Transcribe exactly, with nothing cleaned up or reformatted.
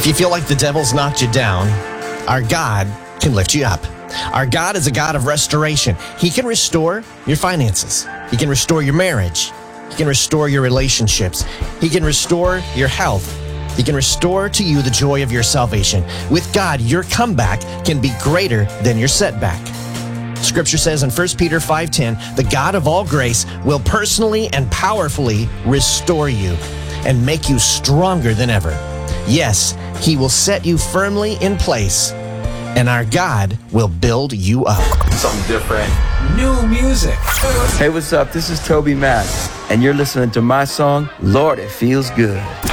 If you feel like the devil's knocked you down, our God can lift you up. Our God is a God of restoration. He can restore your finances. He can restore your marriage. He can restore your relationships. He can restore your health. He can restore to you the joy of your salvation. With God, your comeback can be greater than your setback. Scripture says in First Peter five ten, the God of all grace will personally and powerfully restore you and make you stronger than ever. Yes, He will set you firmly in place, and our God will build you up. Something different. New music. Hey, what's up? This is Toby Mac, and you're listening to my song, Lord, It Feels Good.